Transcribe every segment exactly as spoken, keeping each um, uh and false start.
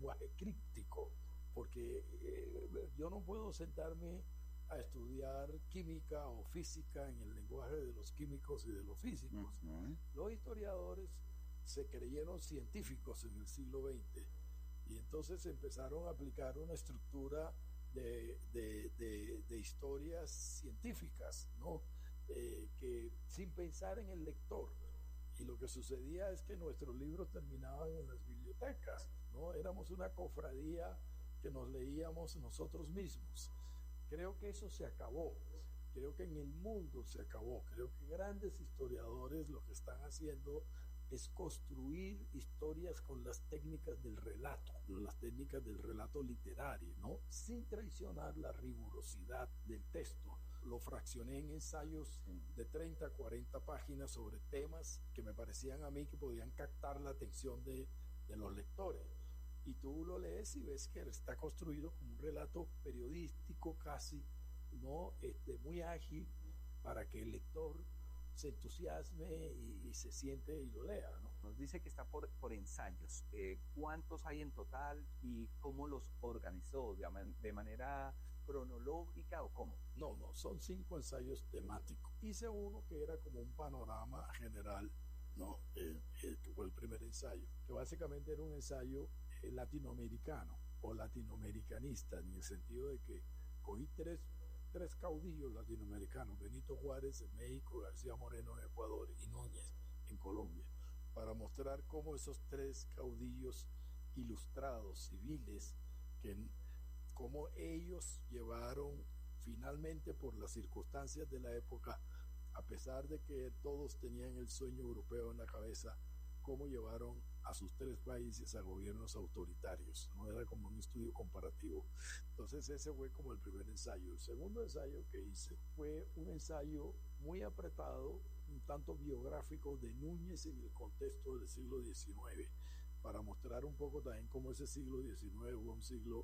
lenguaje críptico, porque eh, yo no puedo sentarme a estudiar química o física en el lenguaje de los químicos y de los físicos. Uh-huh. Los historiadores se creyeron científicos en el siglo veinte y entonces empezaron a aplicar una estructura de, de, de, de historias científicas, ¿no? Eh, que sin pensar en el lector. Y lo que sucedía es que nuestros libros terminaban en las bibliotecas, ¿no? Éramos una cofradía que nos leíamos nosotros mismos. Creo que eso se acabó. Creo que en el mundo se acabó. Creo que grandes historiadores lo que están haciendo es construir historias con las técnicas del relato, las técnicas del relato literario, ¿no? Sin traicionar la rigurosidad del texto. Lo fraccioné en ensayos de treinta a cuarenta páginas sobre temas que me parecían a mí que podían captar la atención de, de los lectores. Y tú lo lees y ves que está construido como un relato periodístico casi, ¿no? Este, muy ágil para que el lector se entusiasme y, y se siente y lo lea, ¿no? Nos dice que está por, por ensayos. Eh, ¿Cuántos hay en total y cómo los organizó? ¿De, de manera cronológica o cómo? No, no, son cinco ensayos temáticos. Hice uno que era como un panorama general, ¿no? Eh, eh, que fue el primer ensayo, que básicamente era un ensayo eh, latinoamericano o latinoamericanista, en el sentido de que cogí tres tres caudillos latinoamericanos, Benito Juárez en México, García Moreno en Ecuador y Núñez en Colombia, para mostrar cómo esos tres caudillos ilustrados, civiles, que cómo ellos llevaron finalmente por las circunstancias de la época, a pesar de que todos tenían el sueño europeo en la cabeza, cómo llevaron a sus tres países a gobiernos autoritarios, ¿no? Era como un estudio comparativo. Entonces ese fue como el primer ensayo. El segundo ensayo que hice fue un ensayo muy apretado, un tanto biográfico de Núñez en el contexto del siglo diecinueve, para mostrar un poco también cómo ese siglo diecinueve fue un siglo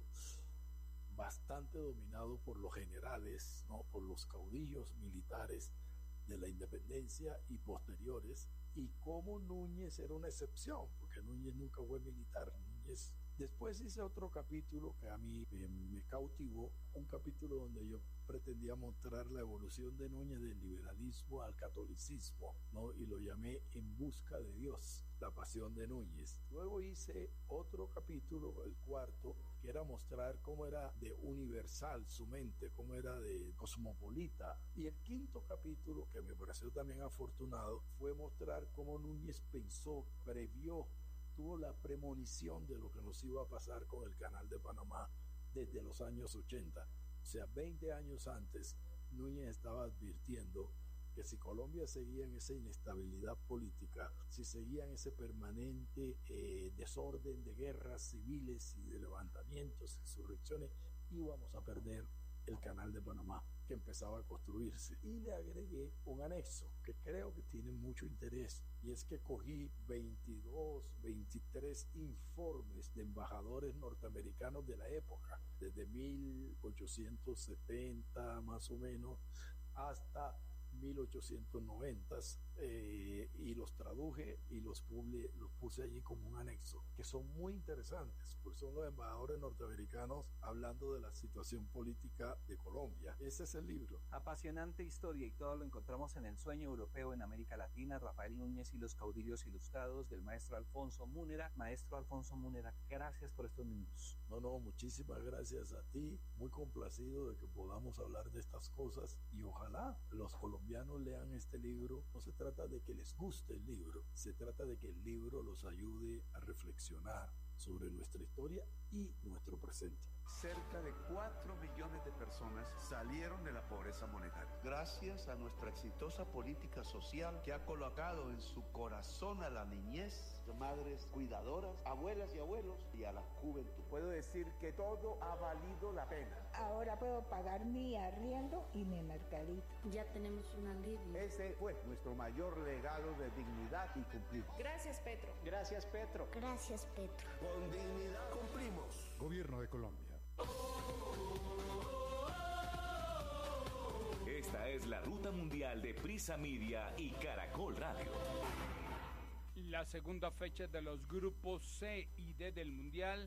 bastante dominado por los generales, ¿no? Por los caudillos militares de la independencia y posteriores, y cómo Núñez era una excepción, porque Núñez nunca fue militar. Núñez... Después hice otro capítulo que a mí me, me cautivó, un capítulo donde yo pretendía mostrar la evolución de Núñez del liberalismo al catolicismo, ¿no? Y lo llamé En busca de Dios, la pasión de Núñez. Luego hice otro capítulo, el cuarto, que era mostrar cómo era de universal su mente, cómo era de cosmopolita. Y el quinto capítulo, que me pareció también afortunado, fue mostrar cómo Núñez pensó, previó, tuvo la premonición de lo que nos iba a pasar con el Canal de Panamá desde los años ochenta. O sea, veinte años antes, Núñez estaba advirtiendo que si Colombia seguía en esa inestabilidad política, si seguía en ese permanente eh, desorden de guerras civiles y de levantamientos, insurrecciones, íbamos a perder el Canal de Panamá, que empezaba a construirse. Y le agregué un anexo que creo que tiene mucho interés, y es que cogí veintidós, veintitrés informes de embajadores norteamericanos de la época, desde mil ochocientos setenta más o menos hasta mil ochocientos noventa, eh, y los traduje y los, publi, los puse allí como un anexo, que son muy interesantes, porque son los embajadores norteamericanos hablando de la situación política de Colombia. Ese es el libro. Apasionante historia, y todo lo encontramos en El sueño europeo en América Latina, Rafael Núñez y los caudillos ilustrados, del maestro Alfonso Múnera. Maestro Alfonso Múnera, gracias por estos minutos. No, no, muchísimas gracias a ti, muy complacido de que podamos hablar de estas cosas, y ojalá los colombianos lean este libro. No se trata de que les guste el libro, se trata de que el libro los ayude a reflexionar sobre nuestra historia y nuestro presente. Cerca de cuatro millones de personas salieron de la pobreza monetaria. Gracias a nuestra exitosa política social que ha colocado en su corazón a la niñez, madres cuidadoras, abuelas y abuelos, y a la juventud. Puedo decir que todo ha valido la pena. Ahora puedo pagar mi arriendo y mi mercadito. Ya tenemos un alivio. Ese fue nuestro mayor legado de dignidad y cumplir. Gracias, Petro. Gracias, Petro. Gracias, Petro. Con dignidad cumplimos. Gobierno de Colombia. Esta es la ruta mundial de Prisa Media y Caracol Radio. La segunda fecha de los grupos C y D del Mundial